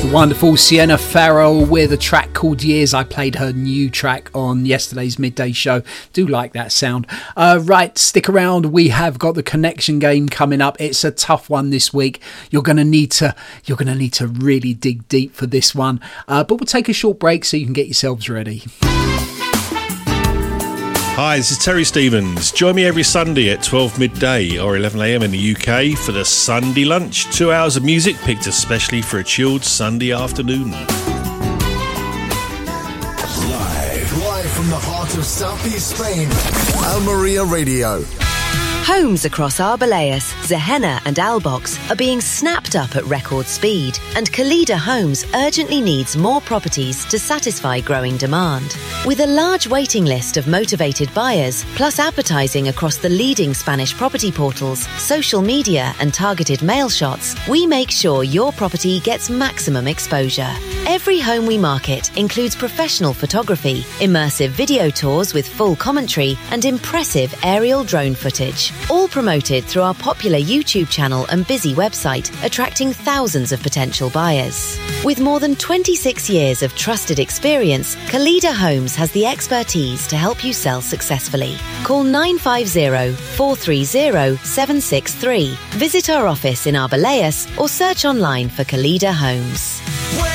Wonderful Sienna Farrell with a track called Years. I played her new track on yesterday's midday show. Do like that sound. Right, stick around. We have got the connection game coming up. It's a tough one this week. You're gonna need to really dig deep for this one. But we'll take a short break so you can get yourselves ready. Hi, this is Terry Stevens. Join me every Sunday at 12 midday or 11 a.m. in the UK for the Sunday Lunch. 2 hours of music picked especially for a chilled Sunday afternoon. Live from the heart of Southeast Spain, Almeria Radio. Homes across Arbeláez, Zehena and Albox are being snapped up at record speed, and Kalida Homes urgently needs more properties to satisfy growing demand. With a large waiting list of motivated buyers, plus advertising across the leading Spanish property portals, social media and targeted mail shots, we make sure your property gets maximum exposure. Every home we market includes professional photography, immersive video tours with full commentary and impressive aerial drone footage. All promoted through our popular YouTube channel and busy website, attracting thousands of potential buyers. With more than 26 years of trusted experience, Kalida Homes has the expertise to help you sell successfully. Call 950-430-763. Visit our office in Arbeláez or search online for Kalida Homes.